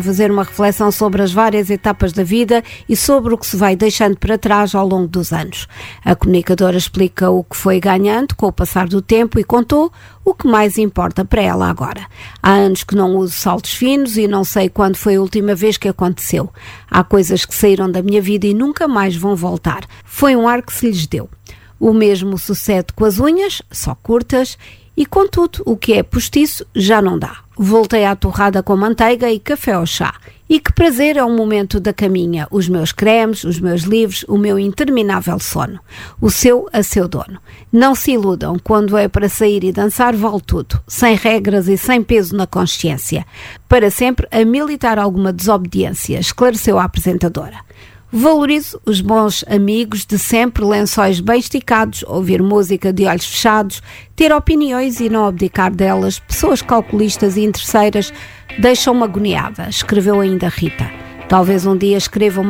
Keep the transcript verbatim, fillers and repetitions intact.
Fazer uma reflexão sobre as várias etapas da vida e sobre o que se vai deixando para trás ao longo dos anos. A comunicadora explica o que foi ganhando com o passar do tempo e contou o que mais importa para ela agora. Há anos que não uso saltos finos e não sei quando foi a última vez que aconteceu. Há coisas que saíram da minha vida e nunca mais vão voltar. Foi um ar que se lhes deu. O mesmo sucede com as unhas, só curtas, e contudo, o que é postiço já não dá. Voltei à torrada com manteiga e café ao chá. E que prazer é o momento da caminha, os meus cremes, os meus livros, o meu interminável sono. O seu a seu dono. Não se iludam, quando é para sair e dançar vale tudo, sem regras e sem peso na consciência. Para sempre a militar alguma desobediência, esclareceu a apresentadora. Valorizo os bons amigos de sempre, lençóis bem esticados, ouvir música de olhos fechados, ter opiniões e não abdicar delas. Pessoas calculistas e interesseiras deixam-me agoniada, escreveu ainda Rita. Talvez um dia escreva uma